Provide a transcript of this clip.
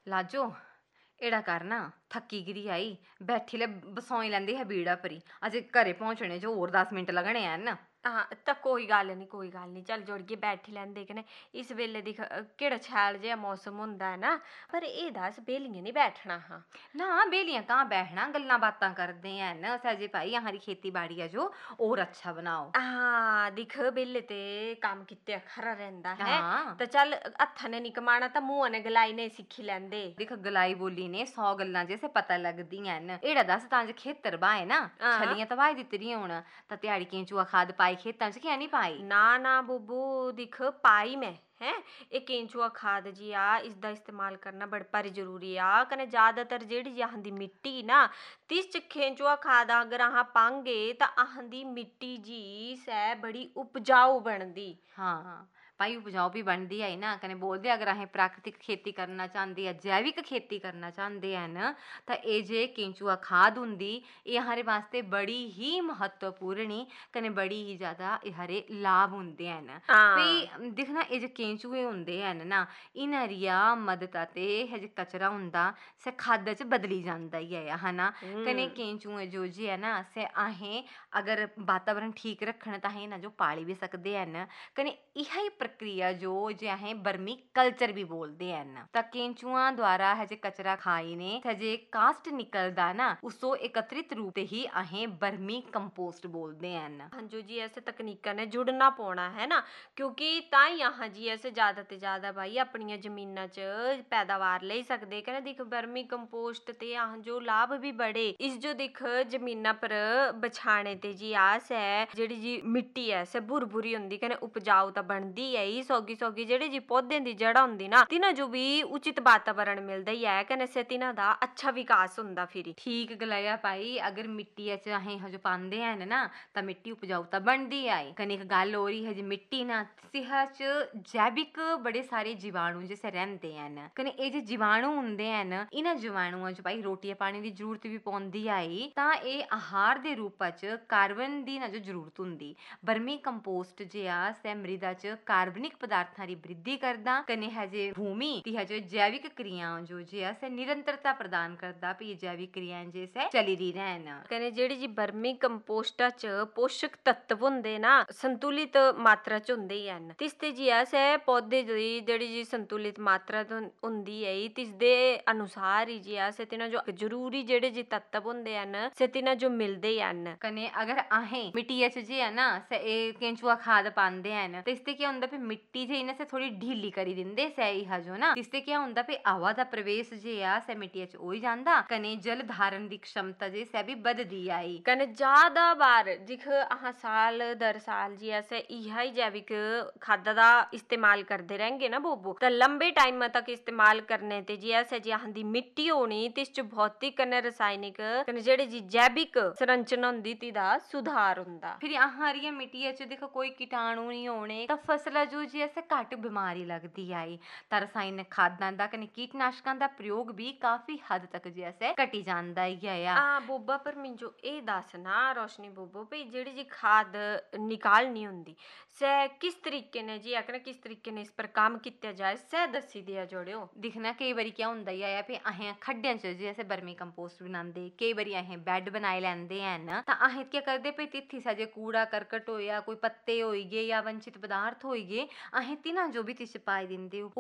लाजो एड़ा करना थक्की गिरी आई बैठी ले बसोई लैंदी है बीड़ा परी अजे घरे पहुंचने जो होर 10 मिंट लगने हैं। हाँ तो कोई गल नहीं चल जुड़िए बैठी लैंदे कने इस वेले दिख केड़ा शैल जेहा मौसम हुंदा है ना। पर एह् दस बेलियां नहीं बैठना हाँ ना बेलियां कहाँ बैठना गल्लां बातां करदे हैं सजे भाई यहाँ खेती बाड़ी है जो और अच्छा बनाओ। हाँ दिख बेले ते काम किते खरा रहिंदा है हाँ तो चल हत्थां ने नहीं कमाना तो मूंह ने गलाई ने सिक्खी लैंदे। दिख गलाई बोली ने 100 गल्लां जैसे पता लगदियां न एड़ा दस तां जे खेतर बाहे ना हाँ छलियां तो बाही दित्ती हुण तां ध्याड़ी केंचुआ खाद पाई खेतां च क्या नहीं पाई। ना बुब्बू दिख पाई मैं हैं ਇਹ केंचुआ खाद जी आ इसदा इस्तेमाल करना बड़ा भारी जरूरी आ कने ज्यादातर जेड़ी यहाँ दी मिट्टी ना तिस च केंचुआ खाद अगर अहाँ पांगे तां अहाँ दी मिट्टी जी सै बड़ी उपजाऊ बनदी। हाँ भाई उपजाऊ भी बनती है ना कने बोलते अगर असें प्राकृतिक खेती करना चाहते हैं जैविक खेती करना चाहते हैं न तो ये जे केंचुआ खाद हुंदी ये हमारे वास्ते बड़ी ही महत्वपूर्ण कने बड़ी ही ज़्यादा हरे लाभ हुंदे हैं। भाई दिखना ये जो केंचुए हुंदे हैं ना इन्हां रिया मदद ते ये जो कचरा हुंदा से खाद च बदली जांदा ही है ना। कने केंचुए जो जे है ना से असें अगर वातावरण ठीक रखना तो असें ना जो पाली भी सकते हैं कने यही प्रक्रिया जो जे असें बर्मी कल्चर भी बोलते हैं तां केंचुआ द्वारा है जे कचरा खाई ने ते जे कास्ट निकलदा ना उसो एकत्रित रूप ते ही असें बर्मी कंपोस्ट बोलते हैं। हाँ जो जी ऐसे तकनीकां ने जुड़ना पौना है ना क्योंकि तां ही अहाँ जी ऐसे ज्यादा ते ज्यादा भाई अपनियां जमीनां च पैदावार ले सकदे कने दिख बर्मी कंपोस्ट ते अहाँ जो लाभ भी बड़े इस जो दिख जमीना पर बछाने ते जी आस है जेड़ी जी मिट्टी है से भुरभुरी हुंदी कने उपजाऊ तां बनदी है ही सौगी सौगी जेड़ी जी पौधे दी जड़ हुंदी ना तिन्हां जो भी उचित वातावरण मिलदा ही है कने से तिन्हां दा अच्छा विकास हुंदा फिरी। ठीक गलाया भाई अगर मिट्टी च असें जो पांदे हैं ना तां मिट्टी उपजाऊ तां बनदी आई कने एक गल होर ही है जी मिट्टी ना सिहा च जैविक बड़े सारे जीवाणु जैसे रहंदे हैं कने ये जो जीवाणु हुंदे हैं इन्हां जीवाणुआं च भाई रोटी पानी दी जरूरत भी पौंदी आई तां एह् आहार दे रूपा च कार्बन दी ना जो जरूरत हुंदी। बर्मी कंपोस्ट जे आ सै मृदा च कार्बनिक पदार्थां दी वृद्धि करदा कने है जे भूमि दी है जो जैविक क्रियाएं जो जे आ सै निरंतरता प्रदान करदा भी जैविक क्रियाएं जे सै चली दी रहन। कने जेड़ी जी बर्मी कंपोस्टा च पोषक तत्व हुंदे ना संतुलित मात्रा च हुंदे ही हन तिसते जी ऐसे पौधे दी जेड़ी जी संतुलित मात्रा हुंदी है तिसदे अनुसार ही जी ऐसे तिन्हां जो जरूरी जेड़े जी तत्व हुंदे हन से तिन्हां जो मिलदे ही हन। कने अगर अहें मिट्टी च जे है ना से केंचुआ खाद पांदे हैं तो इससे क्या हुंदा भी मिट्टी जे इन्हें से थोड़ी ढीली करी दिंदे से इहा जो ना इससे क्या हुंदा भी हवा दा प्रवेश जे आ से मिट्टी च होई जांदा कने जल धारण दी क्षमता जे से भी बधदी आई कने ज्यादा बार दिख अहाँ साल दर साल जी ऐसे इहा ही जैविक खाद दा इस्तेमाल करदे रहेंगे ना बोबो तो लंबे टाइम तक इस्तेमाल करने ते जी ऐसे जी अहाँ दी मिट्टी होनी तिस च भौतिक कने रसायनिक कने जेड़े जी जैविक संरचना हुंदी तिदा सुधार हुंदा। फिर अहाँ रिया मिट्टी च देखो कोई कीटाणु नहीं होने तां फसला जो जी ऐसे घट बीमारी लगदी आई तां रसायनिक खादां दा कने कीटनाशकां दा प्रयोग भी काफी हद तक जे ऐसे घटी जांदा ही है। बोबा पर मिंजो ए दस ना रोशनी बोबो भई जेड़ी जी खाद निकालनी हुंदी से किस तरीके ने जी आखना किस तरीके ने इस पर काम किया जाए से दसी दिया जोड़ियो। दिखना कई बारी क्या हुंदा ही है भी अहें खड्डियां च जे ऐसे बर्मी कंपोस्ट बनांदे कई बारी अहें बैड बनाई लैंदे हैं तां अहें क्या करदे भई तित्थी सा जे कूड़ा करकट होया कोई पत्ते होई गे या वंचित पदार्थ होई गे अहें तिन्हां जो भी तिस पाई दिंदे